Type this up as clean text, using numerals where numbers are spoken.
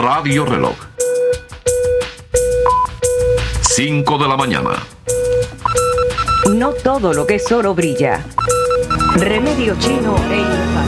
Radio Reloj. 5 de la mañana. No todo lo que es oro brilla. Remedio chino e